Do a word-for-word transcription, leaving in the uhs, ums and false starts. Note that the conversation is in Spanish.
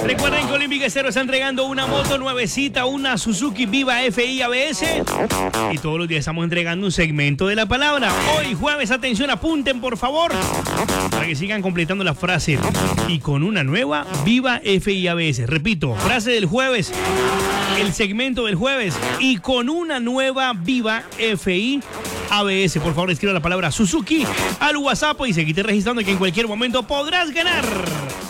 Recuerden que Olímpica Cero está entregando una moto nuevecita, una Suzuki Viva F I A B S. Y todos los días estamos entregando un segmento de la palabra. Hoy jueves, atención, apunten por favor, para que sigan completando la frase. Y con una nueva Viva F I A B S. Repito, frase del jueves, el segmento del jueves. Y con una nueva Viva F I A B S. Por favor, escriba la palabra Suzuki al WhatsApp y seguite registrando que en cualquier momento podrás ganar.